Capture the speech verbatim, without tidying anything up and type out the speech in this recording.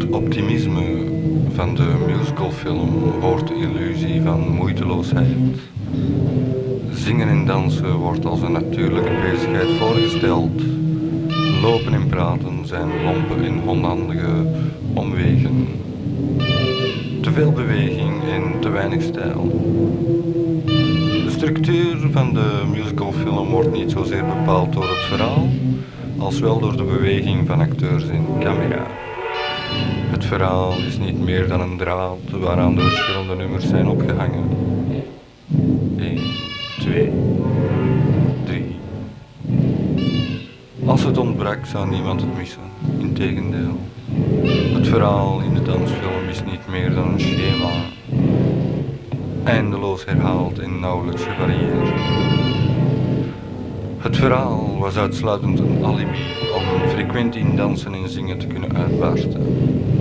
het optimisme van de musicalfilm hoort de illusie van moeiteloosheid. Zingen en dansen wordt als een natuurlijke bezigheid voorgesteld. Lopen en praten zijn lompe en onhandige omwegen. Te veel beweging en te weinig stijl. De structuur van de musicalfilm wordt niet zozeer bepaald door het verhaal, als wel door de beweging van acteurs en camera. Het verhaal is niet meer dan een draad waaraan de verschillende nummers zijn opgehangen. één, twee, drie. Als het ontbrak zou niemand het missen, integendeel. Het verhaal in de dansfilm is niet meer dan een schema, eindeloos herhaald en nauwelijks gevarieerd. Het verhaal was uitsluitend een alibi om frequent in dansen en zingen te kunnen uitbarsten.